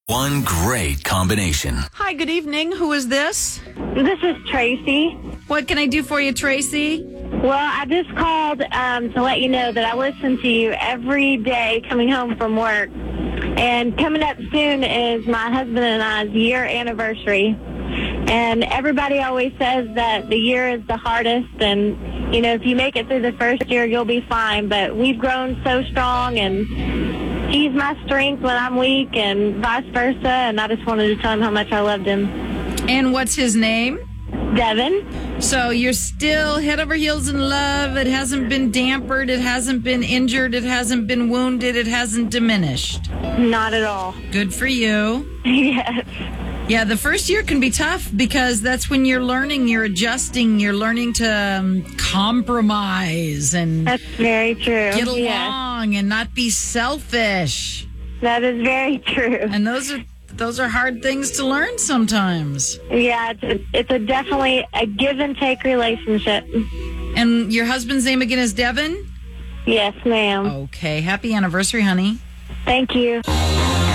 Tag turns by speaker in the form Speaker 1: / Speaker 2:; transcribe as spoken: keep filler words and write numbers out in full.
Speaker 1: One great combination.
Speaker 2: Hi, good evening. Who is this?
Speaker 3: This is Tracy.
Speaker 2: What can I do for you, Tracy?
Speaker 3: Well, I just called um, to let you know that I listen to you every day coming home from work. And coming up soon is my husband and I's year anniversary. And everybody always says that the year is the hardest. And, you know, if you make it through the first year, you'll be fine. But we've grown so strong, and he's my strength when I'm weak and vice versa. And I just wanted to tell him how much I loved him.
Speaker 2: And what's his name?
Speaker 3: Devin.
Speaker 2: So you're still head over heels in love. It hasn't been dampered. It hasn't been injured. It hasn't been wounded. It hasn't diminished.
Speaker 3: Not at all.
Speaker 2: Good for you.
Speaker 3: Yes.
Speaker 2: Yeah, the first year can be tough because that's when you're learning, you're adjusting, you're learning to um, compromise and
Speaker 3: That's very true.
Speaker 2: get
Speaker 3: Yes.
Speaker 2: along and not be selfish.
Speaker 3: That is very true.
Speaker 2: And those are those are hard things to learn sometimes.
Speaker 3: Yeah, it's a, it's a definitely a give and take relationship.
Speaker 2: And your husband's name again is Devin?
Speaker 3: Yes, ma'am.
Speaker 2: Okay, happy anniversary, honey.
Speaker 3: Thank you.